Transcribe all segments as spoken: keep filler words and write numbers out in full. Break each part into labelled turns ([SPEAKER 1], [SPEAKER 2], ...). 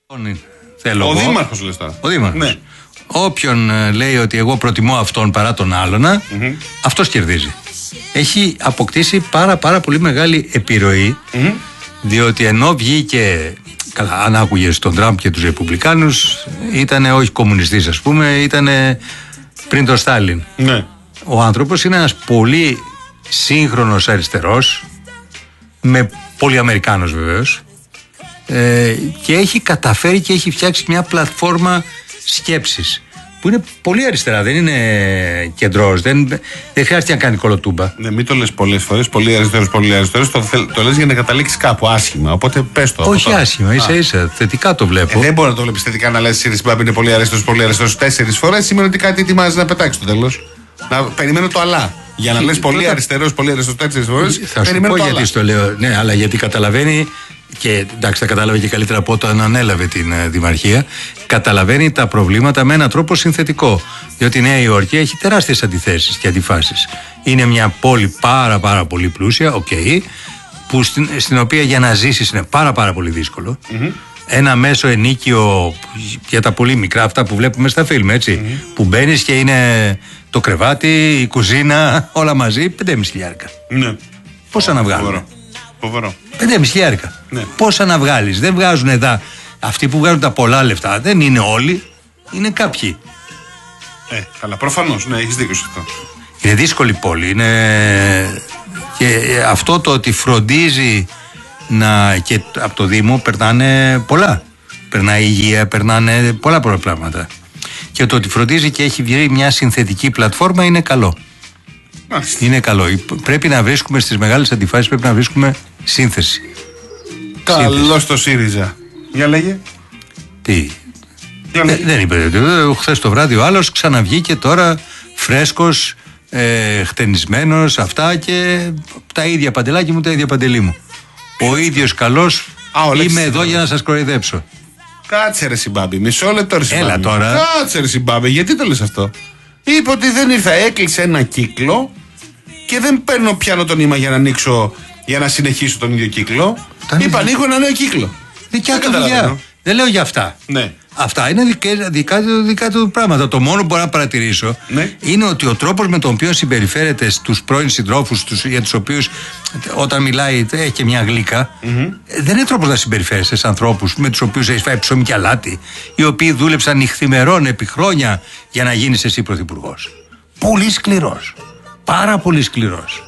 [SPEAKER 1] Θέλω
[SPEAKER 2] ο
[SPEAKER 1] εγώ.
[SPEAKER 2] Δήμαρχος λες τώρα.
[SPEAKER 1] Ο Δήμαρχος.
[SPEAKER 2] Ναι.
[SPEAKER 1] Όποιον ε, λέει ότι εγώ προτιμώ αυτόν παρά τον άλλον, mm-hmm. αυτός κερδίζει. Έχει αποκτήσει πάρα πάρα πολύ μεγάλη επιρροή, mm-hmm. διότι ενώ βγήκε, καλά, αν άκουγες τον Τραμπ και τους Ρεπουμπλικάνους, ήταν όχι κομμουνιστής, ας πούμε, ήταν πριν τον Στάλιν.
[SPEAKER 2] Ναι.
[SPEAKER 1] Ο άνθρωπος είναι ένας πολύ σύγχρονος αριστερός, με πολύ Αμερικάνος βεβαίως, ε, και έχει καταφέρει και έχει φτιάξει μια πλατφόρμα σκέψης που είναι πολύ αριστερά, δεν είναι κεντρός, δεν, δεν χρειάζεται να κάνει κολοτούμπα.
[SPEAKER 2] Ναι, μην το λες πολλές φορές, πολύ αριστερός, πολύ αριστερός, το, το λες για να καταλήξεις κάπου άσχημα, οπότε πες το.
[SPEAKER 1] Όχι άσχημα, ίσα ίσα, θετικά το βλέπω.
[SPEAKER 2] Ε, δεν μπορεί να το βλέπεις θετικά να λες Σύρις Μπάμπη είναι πολύ αριστερός, πολύ αριστερός τέσσερις φορές, σημαίνει ότι κάτι ετοιμάζει να πετάξει το τέλος. Να περιμένω το αλλά. Για να λες πολύ αριστερός, πολύ αριστερός τέσσερις φορές,
[SPEAKER 1] θα σου πω γιατί στο λέω, ναι, αλλά γιατί καταλαβαίνει. Και εντάξει, τα κατάλαβε και καλύτερα από όταν ανέλαβε την uh, Δημαρχία. Καταλαβαίνει τα προβλήματα με έναν τρόπο συνθετικό. Διότι η Νέα Υόρκη έχει τεράστιες αντιθέσεις και αντιφάσεις. Είναι μια πόλη πάρα πάρα πολύ πλούσια, οκ, okay, που στην, στην οποία για να ζήσεις είναι πάρα πάρα πολύ δύσκολο. Mm-hmm. Ένα μέσο ενίκιο για τα πολύ μικρά, αυτά που βλέπουμε στα φιλμ, έτσι, mm-hmm. που μπαίνεις και είναι το κρεβάτι, η κουζίνα, όλα μαζί, πεντέμισι χιλιάρικα.
[SPEAKER 2] Ναι.
[SPEAKER 1] Πόσα να βγάλουν.
[SPEAKER 2] Φοβερό.
[SPEAKER 1] πεντέμισι χιλιάρικα.
[SPEAKER 2] Ναι.
[SPEAKER 1] Πόσα να βγάλεις. Δεν βγάζουν εδώ. Αυτοί που βγάζουν τα πολλά λεφτά δεν είναι όλοι. Είναι κάποιοι.
[SPEAKER 2] Ε, καλά, προφανώς. Ναι, έχεις δίκιο σε αυτό.
[SPEAKER 1] Είναι δύσκολη πόλη. Είναι... Και αυτό το ότι φροντίζει να... και από το Δήμο περνάνε πολλά. Περνάει υγεία, περνάνε πολλά πολλά πράγματα. Και το ότι φροντίζει και έχει βγει μια συνθετική πλατφόρμα είναι καλό. Μάλιστα. Είναι καλό. Πρέπει να βρίσκουμε στις μεγάλες αντιφάσεις, πρέπει να βρίσκουμε σύνθεση.
[SPEAKER 2] Καλώς το ΣΥΡΙΖΑ. Για λέγε.
[SPEAKER 1] Τι. Δεν, δεν είπε. Χθες το βράδυ ο άλλος ξαναβγήκε τώρα φρέσκος, ε, χτενισμένος, αυτά και τα ίδια παντελάκι μου, τα ίδια παντελή μου. Ο ίδιος καλός. Α, ο είμαι εδώ για να σας κοροϊδέψω.
[SPEAKER 2] Κάτσε ρε Συμπάμπη, μισό λεπτό ρε Συμπάμπη.
[SPEAKER 1] Έλα τώρα.
[SPEAKER 2] Κάτσε ρε Συμπάμπη, γιατί το λες αυτό. Είπε ότι δεν ήρθα, έκλεισε ένα κύκλο και δεν παίρνω πιάνω το νήμα για να ανοίξω, για να συνεχίσω τον ίδιο κύκλο. Είπα ανοίγω ένα νέο κύκλο.
[SPEAKER 1] Δικιά του δουλειά. Δεν λέω για αυτά.
[SPEAKER 2] Ναι.
[SPEAKER 1] Αυτά είναι δικά, δικά, δικά του πράγματα. Το μόνο που μπορώ να παρατηρήσω, ναι, είναι ότι ο τρόπος με τον οποίο συμπεριφέρεται στους πρώην συντρόφους τους, για τους οποίους όταν μιλάει έχει και μια γλύκα, mm-hmm. δεν είναι τρόπος να συμπεριφέρεσαι σε ανθρώπους με τους οποίους έχεις φάει ψωμί και αλάτι, οι οποίοι δούλεψαν νυχθημερών επί χρόνια για να γίνεις εσύ πρωθυπουργός. Πολύ σκληρός. Πάρα πολύ σκληρός.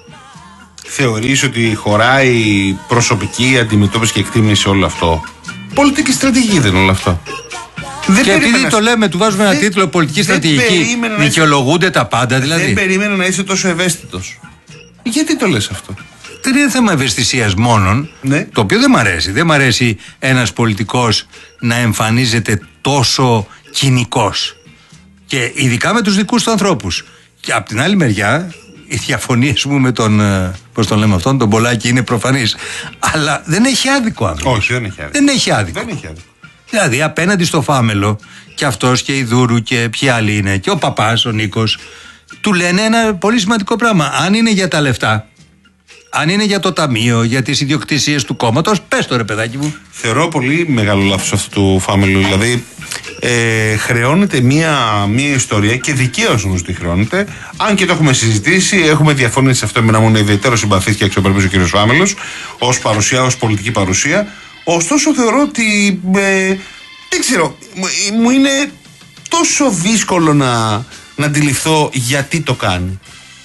[SPEAKER 2] Θεωρείς ότι χωράει προσωπική αντιμετώπιση και εκτίμηση όλο αυτό? Πολιτική στρατηγική δεν είναι όλο αυτό?
[SPEAKER 1] Δεν και επειδή το λέμε, του βάζουμε ένα δεν, τίτλο πολιτική στρατηγική, δικαιολογούνται είσαι... τα πάντα δηλαδή.
[SPEAKER 2] Δεν περίμενα να είσαι τόσο ευαίσθητος. Γιατί το λες αυτό?
[SPEAKER 1] Δεν είναι θέμα ευαισθησίας μόνον, ναι. Το οποίο δεν μ' αρέσει. Δεν μ' αρέσει ένας πολιτικός να εμφανίζεται τόσο κοινικός. Και ειδικά με τους δικούς του ανθρώπους. Και απ' την άλλη μεριά, οι διαφωνίες μου με τον, πώς τον λέμε αυτόν, τον Πολάκη είναι προφανής. Αλλά δεν έχει άδικο άνθρωπος.
[SPEAKER 2] Όχι, δεν έχει άδικο.
[SPEAKER 1] Δεν έχει άδικο.
[SPEAKER 2] Δεν έχει άδικο.
[SPEAKER 1] Δηλαδή απέναντι στο Φάμελο και αυτός και η Δούρου και ποιοι άλλοι είναι και ο παπάς, ο Νίκος, του λένε ένα πολύ σημαντικό πράγμα. Αν είναι για τα λεφτά, αν είναι για το ταμείο, για τις ιδιοκτησίες του κόμματος, πες το ρε παιδάκι μου.
[SPEAKER 2] Θεωρώ πολύ μεγάλο λάθος αυτού του Φάμελου. Δηλαδή ε, χρεώνεται μία, μία ιστορία και δικαίως όμως τη χρεώνεται. Αν και το έχουμε συζητήσει, έχουμε διαφωνήσει σε αυτό. Εμένα μου είναι ιδιαίτερο συμπαθής και αξιοπρεπής ο κ. Φάμελος ως παρουσία, ως πολιτική παρουσία. Ωστόσο θεωρώ ότι ε, δεν ξέρω, μου είναι τόσο δύσκολο να, να αντιληφθώ γιατί το κάνει.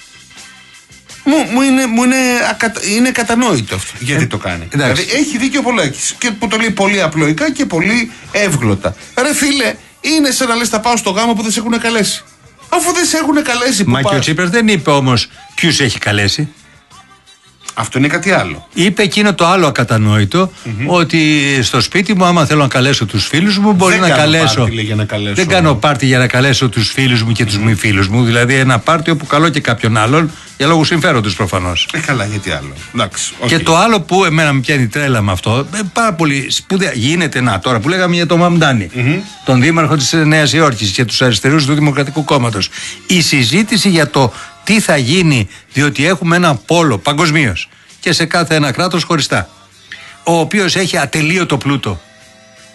[SPEAKER 2] Μου, μου, είναι, μου είναι, ακα, είναι κατανόητο αυτό γιατί ε, το κάνει. Εντάξει. Δηλαδή έχει δίκιο ο Πολάκης και που το λέει πολύ απλοϊκά και πολύ εύγλωτα. Ρε φίλε, είναι σαν να λες θα πάω στο γάμο που δεν σε έχουν καλέσει. Αφού δεν σε έχουν καλέσει που
[SPEAKER 1] Μα
[SPEAKER 2] πας...
[SPEAKER 1] και ο Τσίπρας δεν είπε όμως ποιους έχει καλέσει.
[SPEAKER 2] Αυτό είναι κάτι άλλο.
[SPEAKER 1] Είπε εκείνο το άλλο ακατανόητο, mm-hmm. ότι στο σπίτι μου, άμα θέλω να καλέσω τους φίλους μου, μπορεί
[SPEAKER 2] δεν
[SPEAKER 1] να καλέσω.
[SPEAKER 2] Πάρτι, λέει, για να καλέσω.
[SPEAKER 1] Δεν κάνω πάρτι για να καλέσω τους φίλους μου και τους mm-hmm. μη φίλους μου. Δηλαδή ένα πάρτι όπου καλώ και κάποιον άλλον, για λόγους συμφέροντος προφανώς.
[SPEAKER 2] Ε, καλά, γιατί άλλο. Εντάξει, okay.
[SPEAKER 1] Και το άλλο που εμένα με πιάνει τρέλα με αυτό, πάρα πολύ σπουδαία. Γίνεται, να τώρα που λέγαμε για τον Μαμντάνη, mm-hmm. τον δήμαρχο της Νέας Υόρκης και τους αριστερούς του Δημοκρατικού Κόμματος. Η συζήτηση για το τι θα γίνει, διότι έχουμε ένα πόλο παγκοσμίως και σε κάθε ένα κράτος χωριστά, ο οποίος έχει ατελείωτο πλούτο.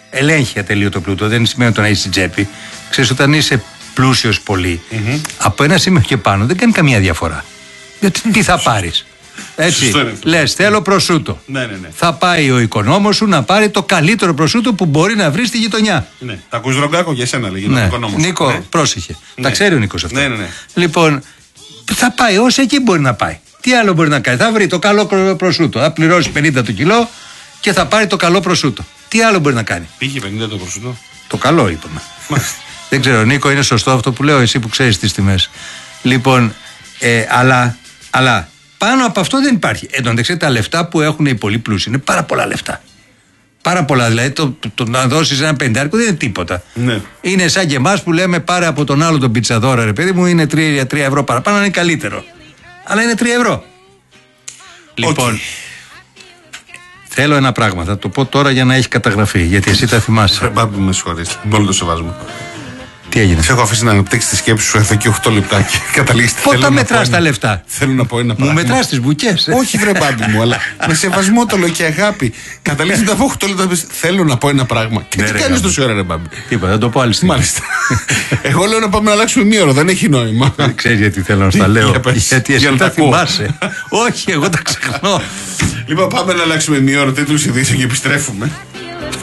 [SPEAKER 1] ελέγχει ατελείωτο πλούτο. Δεν σημαίνει το να είσαι στην τσέπη. Ξέρεις, όταν είσαι πλούσιος πολύ, mm-hmm. από ένα σημείο και πάνω δεν κάνει καμία διαφορά. Γιατί τι θα πάρεις. Έτσι, λες θέλω προσούτο.
[SPEAKER 2] Ναι, ναι, ναι.
[SPEAKER 1] Θα πάει ο οικονόμος σου να πάρει το καλύτερο προσούτο που μπορεί να βρει στη γειτονιά.
[SPEAKER 2] Ναι. Τα ακούς Ρογκάκο για σένα, λέγει ναι.
[SPEAKER 1] Νίκο,
[SPEAKER 2] ναι.
[SPEAKER 1] πρόσεχε.
[SPEAKER 2] Ναι.
[SPEAKER 1] Τα ξέρει ο Νίκος αυτά.
[SPEAKER 2] Ναι, ναι, ναι.
[SPEAKER 1] Λοιπόν, θα πάει όσο εκεί μπορεί να πάει. Τι άλλο μπορεί να κάνει. Θα βρει το καλό προσούτο. Θα πληρώσει πενήντα το κιλό και θα πάρει το καλό προσούτο. Τι άλλο μπορεί να κάνει.
[SPEAKER 2] Πήγε πενήντα το προσούτο.
[SPEAKER 1] Το καλό είπαμε. Δεν ξέρω, Νίκο, είναι σωστό αυτό που λέω, εσύ που ξέρεις τις τιμές. Λοιπόν, ε, αλλά, αλλά πάνω από αυτό δεν υπάρχει. Εν τω μεταξύ, τα λεφτά που έχουν οι πολύ πλούσιοι είναι πάρα πολλά λεφτά. Πάρα πολλά. Δηλαδή, το, το, το να δώσεις ένα πεντάρικο δεν είναι τίποτα.
[SPEAKER 2] Ναι.
[SPEAKER 1] Είναι σαν και εμάς που λέμε πάρε από τον άλλο τον πιτσαδόρα, ρε παιδί μου, είναι τρία ευρώ παραπάνω, είναι καλύτερο. Αλλά είναι τρία ευρώ. Λοιπόν, okay. θέλω ένα πράγμα. Θα το πω τώρα για να έχει καταγραφεί. Γιατί εσύ τα θυμάσαι.
[SPEAKER 2] Μπάμπη, με συγχωρείς. Μόνο το σεβασμό.
[SPEAKER 1] Τι έγινε.
[SPEAKER 2] Σε έχω αφήσει να αναπτύξει τη σκέψη σου εδώ και οκτώ λεπτάκια. Καταλήγεις.
[SPEAKER 1] Πότε μετράς τα λεφτά.
[SPEAKER 2] Θέλω να πω ένα πράγμα.
[SPEAKER 1] Μου μετράς τις μπουκές. Ε?
[SPEAKER 2] Όχι, βρε Μπάμπη μου, αλλά με σεβασμό το λέω και αγάπη. Καταλήγεις να πω οκτώ λεπτά. Θέλω να πω ένα πράγμα. Και τι κάνεις τόση ώρα, ρε Μπάμπη.
[SPEAKER 1] Τίποτα, θα το πω άλλη στιγμή.
[SPEAKER 2] Μάλιστα. Εγώ λέω να πάμε να αλλάξουμε μία ώρα. Δεν έχει νόημα.
[SPEAKER 1] Δεν ξέρεις γιατί θέλω να στα λέω. Γιατί εσύ τα θυμάσαι. Όχι, εγώ τα ξεχνώ.
[SPEAKER 2] Λοιπόν, πάμε να αλλάξουμε μία ώρα τίτλους ειδήσεων και επιστρέφουμε.